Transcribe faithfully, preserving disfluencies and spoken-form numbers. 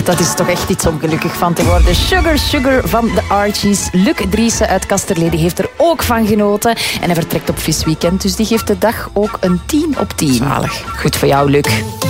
dat is toch echt iets om gelukkig van te worden. Sugar Sugar van de Archies. Luc Driessen uit Kasterlee heeft er ook van genoten. En hij vertrekt op visweekend, dus die geeft de dag ook een tien op tien. Zalig. Goed voor jou, Luc.